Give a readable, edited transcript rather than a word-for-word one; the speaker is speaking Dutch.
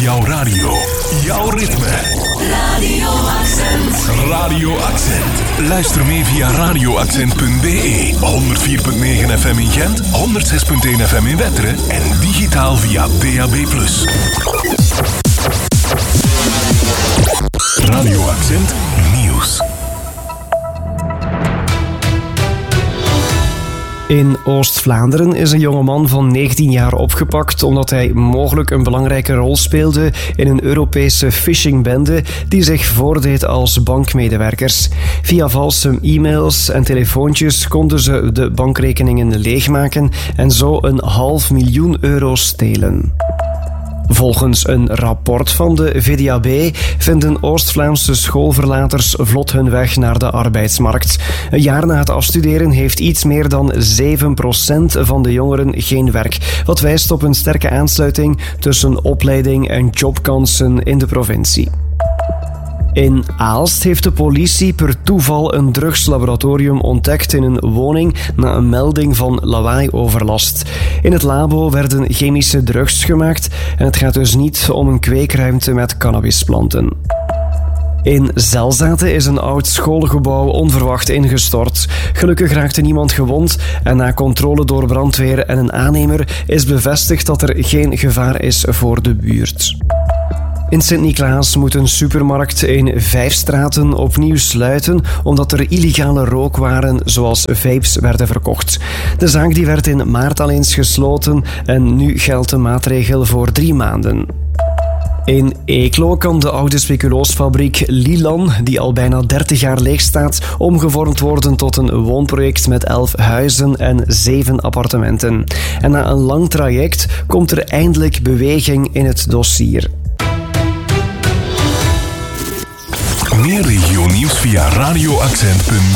Jouw radio. Jouw ritme. Radio Accent. Radio Accent. Luister mee via radioaccent.be. 104.9 FM in Gent, 106.1 FM in Wetteren en digitaal via DAB+. Radio Accent Nieuws. In Oost-Vlaanderen is een jongeman van 19 jaar opgepakt omdat hij mogelijk een belangrijke rol speelde in een Europese phishingbende die zich voordeed als bankmedewerkers. Via valse e-mails en telefoontjes konden ze de bankrekeningen leegmaken en zo €500.000 stelen. Volgens een rapport van de VDAB vinden Oost-Vlaamse schoolverlaters vlot hun weg naar de arbeidsmarkt. Een jaar na het afstuderen heeft iets meer dan 7% van de jongeren geen werk, wat wijst op een sterke aansluiting tussen opleiding en jobkansen in de provincie. In Aalst heeft de politie per toeval een drugslaboratorium ontdekt in een woning na een melding van lawaaioverlast. In het labo werden chemische drugs gemaakt en het gaat dus niet om een kweekruimte met cannabisplanten. In Zelzate is een oud schoolgebouw onverwacht ingestort. Gelukkig raakte niemand gewond en na controle door brandweer en een aannemer is bevestigd dat er geen gevaar is voor de buurt. In Sint-Niklaas moet een supermarkt in 5 straten opnieuw sluiten omdat er illegale rookwaren zoals vapes werden verkocht. De zaak die werd in maart al eens gesloten en nu geldt de maatregel voor 3 maanden. In Eeklo kan de oude speculoosfabriek Lilan, die al bijna 30 jaar leeg staat, omgevormd worden tot een woonproject met 11 huizen en 7 appartementen. En na een lang traject komt er eindelijk beweging in het dossier. Meer regionieuws via radioaccent.be.